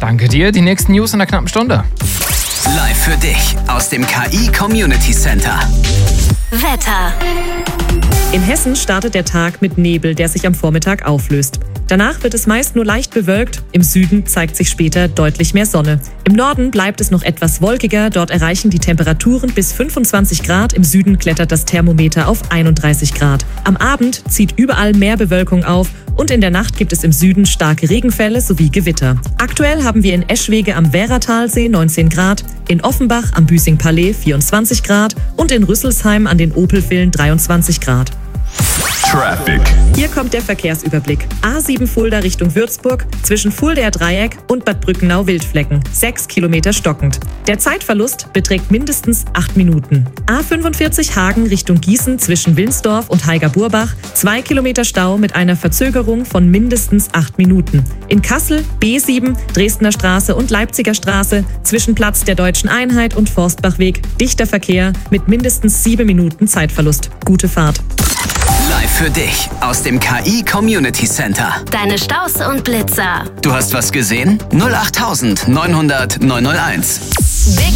Danke dir, die nächsten News in einer knappen Stunde. Live für dich aus dem KI Community Center. Wetter. In Hessen startet der Tag mit Nebel, der sich am Vormittag auflöst. Danach wird es meist nur leicht bewölkt. Im Süden zeigt sich später deutlich mehr Sonne. Im Norden bleibt es noch etwas wolkiger. Dort erreichen die Temperaturen bis 25 Grad. Im Süden klettert das Thermometer auf 31 Grad. Am Abend zieht überall mehr Bewölkung auf. Und in der Nacht gibt es im Süden starke Regenfälle sowie Gewitter. Aktuell haben wir in Eschwege am Wehratalsee 19 Grad, in Offenbach am Büsing-Palais 24 Grad und in Rüsselsheim an den Opelvillen 23 Grad. Traffic. Hier kommt der Verkehrsüberblick. A7 Fulda Richtung Würzburg, zwischen Fuldaer Dreieck und Bad Brückenau-Wildflecken. 6 Kilometer stockend. Der Zeitverlust beträgt mindestens 8 Minuten. A45 Hagen Richtung Gießen zwischen Wilnsdorf und Haiger-Burbach. 2 Kilometer Stau mit einer Verzögerung von mindestens 8 Minuten. In Kassel B7, Dresdner Straße und Leipziger Straße zwischen Platz der Deutschen Einheit und Forstbachweg. Dichter Verkehr mit mindestens 7 Minuten Zeitverlust. Gute Fahrt. Live für dich aus dem KI Community Center. Deine Staus und Blitzer. Du hast was gesehen? 08900 901.